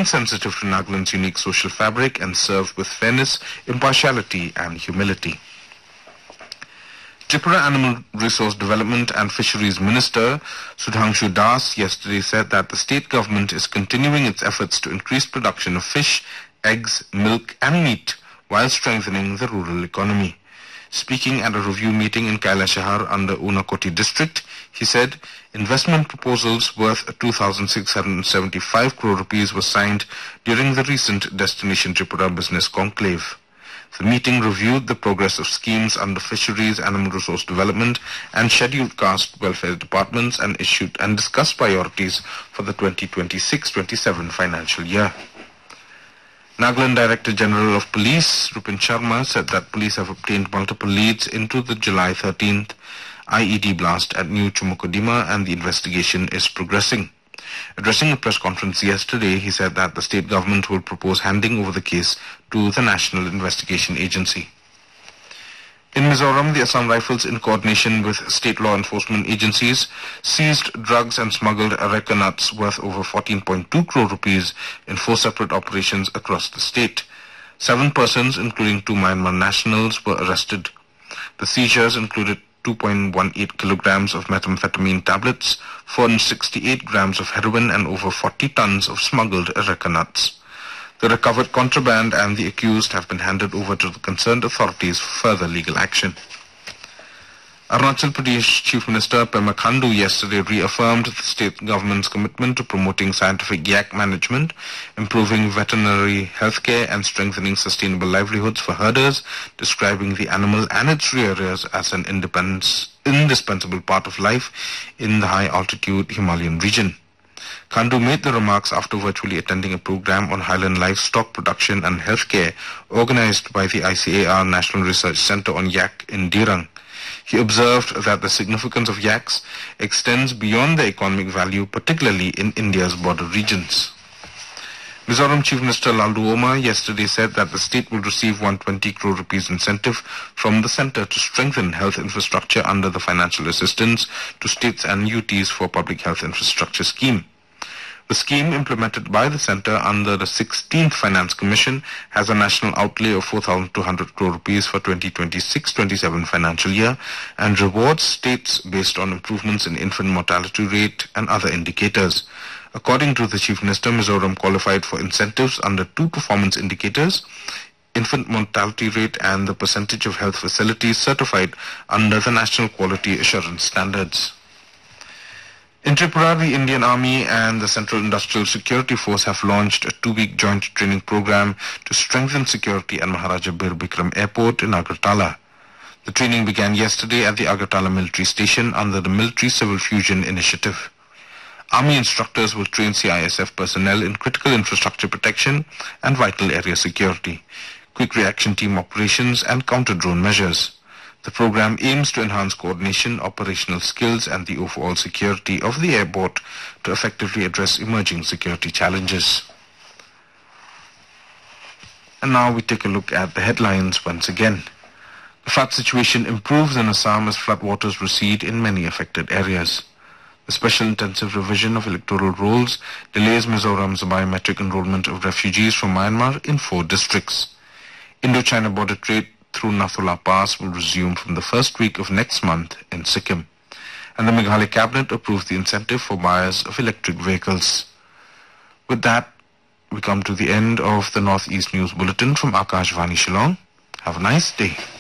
sensitive to Nagaland's unique social fabric and served with fairness, impartiality and humility. Tripura Animal Resource Development and Fisheries Minister Sudhanshu Das yesterday said that the state government is continuing its efforts to increase production of fish, eggs, milk and meat while strengthening the rural economy. Speaking at a review meeting in Kailashahar under Unakoti district, he said investment proposals worth 2,675 crore rupees were signed during the recent Destination Tripura Business Conclave. The meeting reviewed the progress of schemes under Fisheries, Animal Resource Development and Scheduled Caste Welfare Departments and issued and discussed priorities for the 2026-27 financial year. Nagaland Director General of Police, Rupin Sharma, said that police have obtained multiple leads into the July 13th IED blast at New Chumukodima and the investigation is progressing. Addressing a press conference yesterday, he said that the state government will propose handing over the case to the National Investigation Agency. In Mizoram, the Assam Rifles, in coordination with state law enforcement agencies, seized drugs and smuggled areca nuts worth over 14.2 crore rupees in 4 separate operations across the state. 7 persons, including 2 Myanmar nationals, were arrested. The seizures included 2.18 kilograms of methamphetamine tablets, 468 grams of heroin and over 40 tons of smuggled areca nuts. The recovered contraband and the accused have been handed over to the concerned authorities for further legal action. Arunachal Pradesh Chief Minister Pema Khandu yesterday reaffirmed the state government's commitment to promoting scientific yak management, improving veterinary healthcare and strengthening sustainable livelihoods for herders, describing the animal and its rearers as an indispensable part of life in the high-altitude Himalayan region. Khandu made the remarks after virtually attending a program on highland livestock production and healthcare organized by the ICAR National Research Centre on Yak in Dirang. He observed that the significance of yaks extends beyond their economic value, particularly in India's border regions. Mizoram Chief Minister Laldu Oma yesterday said that the state will receive 120 crore rupees incentive from the centre to strengthen health infrastructure under the financial assistance to states and UTs for public health infrastructure scheme. The scheme, implemented by the centre under the 16th Finance Commission, has a national outlay of 4,200 crore rupees for 2026-27 financial year and rewards states based on improvements in infant mortality rate and other indicators. According to the Chief Minister, Mizoram qualified for incentives under 2 performance indicators: infant mortality rate and the percentage of health facilities certified under the National Quality Assurance Standards. In Tripura, the Indian Army and the Central Industrial Security Force have launched a 2-week joint training program to strengthen security at Maharaja Bir Bikram Airport in Agartala. The training began yesterday at the Agartala Military Station under the Military Civil Fusion Initiative. Army instructors will train CISF personnel in critical infrastructure protection and vital area security, quick reaction team operations and counter-drone measures. The program aims to enhance coordination, operational skills and the overall security of the airport to effectively address emerging security challenges. And now we take a look at the headlines once again. The flood situation improves in Assam as floodwaters recede in many affected areas. The special intensive revision of electoral rolls delays Mizoram's biometric enrollment of refugees from Myanmar in 4 districts. Indo-China border trade through Nathula Pass will resume from the first week of next month in Sikkim. And the Meghalaya Cabinet approved the incentive for buyers of electric vehicles. With that, we come to the end of the Northeast News Bulletin from Akashvani Shillong. Have a nice day.